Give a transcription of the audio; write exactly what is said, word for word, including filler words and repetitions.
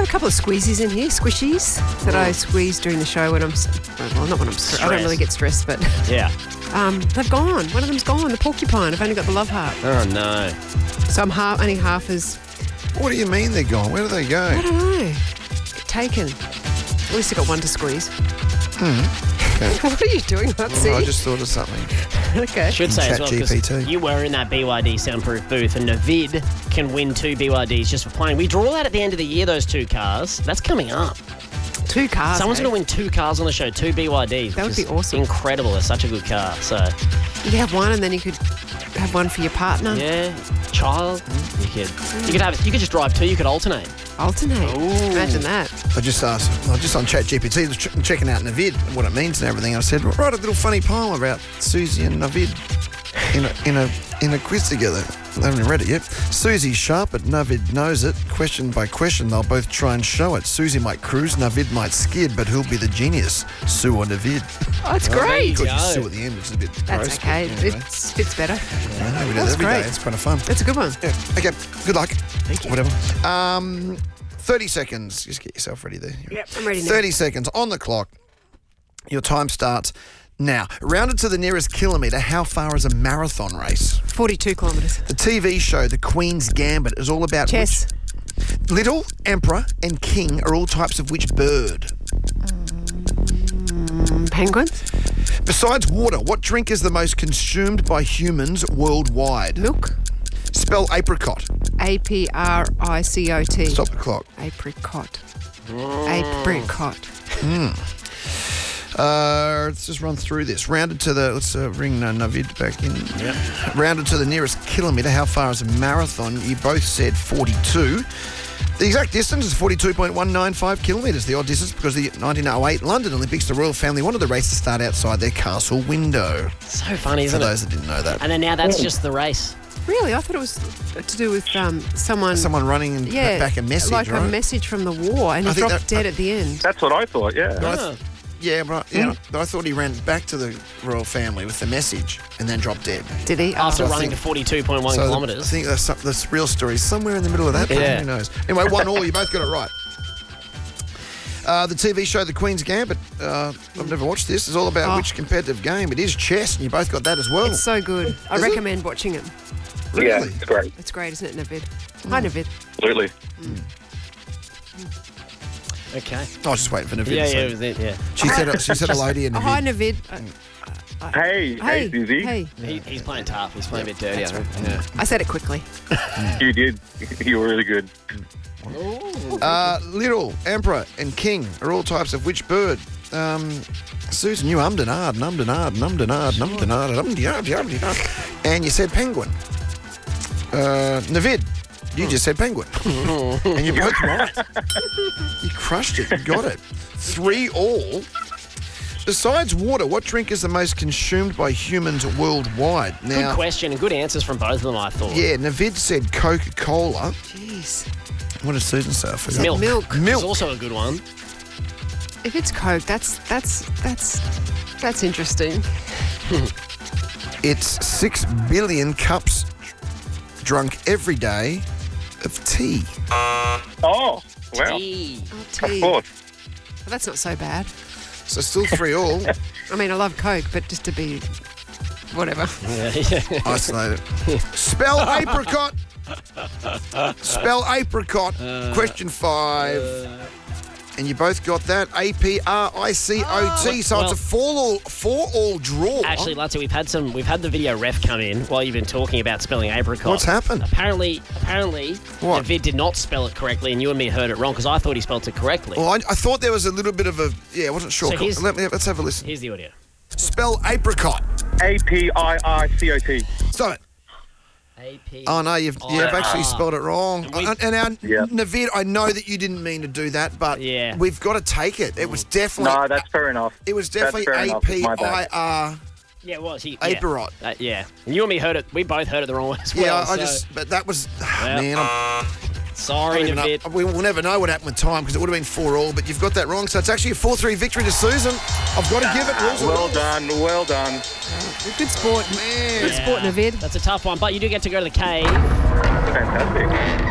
couple of squeezies in here, squishies, that I squeeze during the show when I'm, well, not when I'm stressed. I don't really get stressed, but Yeah. um, they've gone. One of them's gone, the porcupine. I've only got the love heart. Oh, no. So I'm half, only half as, What do you mean they're gone? Where do they go? I don't know, taken. At least I got one to squeeze. What are you doing, Hotsie? I just thought of something. Okay. Should say as well, because ChatGPT. you were in that B Y D soundproof booth, and Navid can win two B Y Ds just for playing. We draw that at the end of the year, those two cars. That's coming up. Two cars. Someone's eh? going to win two cars on the show, two B Y Ds. That which would is be awesome. Incredible. It's such a good car. So, You could have one and then you could have one for your partner. yeah, child. You could, you could have, you could just drive two. You could alternate. Alternate. Ooh. Imagine that. I just asked, I was just on ChatGPT, was ch- checking out Navid, what it means and everything. I said, write a little funny poem about Susie and Navid in a, in a, in a quiz together. I haven't read it yet. Susie's sharp, but Navid knows it. Question by question, they'll both try and show it. Susie might cruise, Navid might skid, but who'll be the genius? Sue or Navid? Oh, it's there great. you Could go. you Sue at the end, which is a bit That's gross, okay. but anyway. It fits better. Yeah, we do That's that every day. great. It's kind of fun. That's a good one. Yeah. Okay. Good luck. Thank you. Whatever. Um, thirty seconds. Just get yourself ready there. Yep, I'm ready now. thirty seconds on the clock. Your time starts now. Rounded to the nearest kilometre, how far is a marathon race? forty-two kilometres. The T V show The Queen's Gambit is all about Chess. which... Little, Emperor and King are all types of which bird? Mm, penguins. Besides water, what drink is the most consumed by humans worldwide? Milk. Spell apricot. A P R I C O T. Stop the clock. Apricot. Apricot. Uh, let's just run through this. Rounded to the, let's uh, bring uh, Navid back in. Yep. Rounded to the nearest kilometre, how far is a marathon? You both said forty-two. The exact distance is forty-two point one nine five kilometres. The odd distance because the nineteen oh eight London Olympics, the royal family wanted the race to start outside their castle window. So funny, For isn't it? those that didn't know that. And then now that's just the race. Really? I thought it was to do with um, someone... Someone running and yeah, back a message, like right? a message from the war, and I he think dropped that- dead at the end. That's what I thought, yeah. I Ah. th- yeah, but I, yeah, but I thought he ran back to the royal family with the message and then dropped dead. Did he? After Oh. I running think- to forty-two point one So kilometres. I think that's some- the real story is somewhere in the middle of that. but Yeah. Who knows? Anyway, one all. You both got it right. Uh, the T V show The Queen's Gambit, uh, I've never watched this, is all about Oh. which competitive game. It is chess, and you both got that as well. It's so good. I Is it? recommend watching it. Yeah, Really? it's great. It's great, isn't it, Navid? Hi, Navid. Absolutely. Okay. I was just waiting for Navid Yeah, to yeah, say. it was it, yeah. She said, she said hello to you, Oh, hi, Navid. Navid. Uh, Hey, hey, hey, Susie. hey. He, he's playing tough. He's playing a bit dirty, I think. Yeah. I said it quickly. You did. You were really good. Uh, Little, Emperor, and King are all types of which bird? Um, Susan, you ummed and ahed, and ummed and ahed, and ummed and ahed, and ummed and ahed, and ummed and ahed, ummed and ahed. And you said penguin. Uh, Navid, you just said penguin. And you're both right. You crushed it. You got it. Three all. Besides water, what drink is the most consumed by humans worldwide? Good Now, question and good answers from both of them, I thought. yeah, Navid said Coca-Cola. Jeez. What does Susan say? I forgot. Milk. Milk. Milk. Is also a good one. If it's Coke, that's that's that's that's interesting. It's six billion cups drunk every day of tea. Oh, wow. Tea. Oh, Of tea. course. Well, that's not so bad. So still three all. I mean, I love Coke, but just to be whatever. Yeah, yeah. Isolated. Spell apricot. Spell apricot. Question five. And you both got that. A P R I C O T. So Well- it's a four all, four all draw. Actually, Lutzy, we've had some. We've had the video ref come in while you've been talking about spelling apricot. What's happened? Apparently, apparently, What? Navid did not spell it correctly, and you and me heard it wrong because I thought he spelled it correctly. Well, I, I thought there was a little bit of a... Yeah, I wasn't sure. So here's- Let me, let's have a listen. Here's the audio. Spell apricot. A P I I C O T. Stop it. A P. Oh, no, you've, you've actually spelled it wrong. And we- And, and our, Yeah. Navid, I know that you didn't mean to do that, but Yeah. we've got to take it. It was definitely... No, that's fair enough. It was That's definitely fair A enough. P My I bad. R. Yeah, it was. He, yeah. Apricot. Uh, yeah. And you and me heard it. We both heard it the wrong way as well. Yeah, I so- just... But that was... Well, man, I'm, Sorry, I don't even Navid. know, we will never know what happened with time because it would have been four all, but you've got that wrong. So it's actually a four three victory to Susan. I've got to give it. Rules are Well rules. done, well done. Good sport. Man. Good sport, Navid. That's a tough one, but you do get to go to the cave. Fantastic.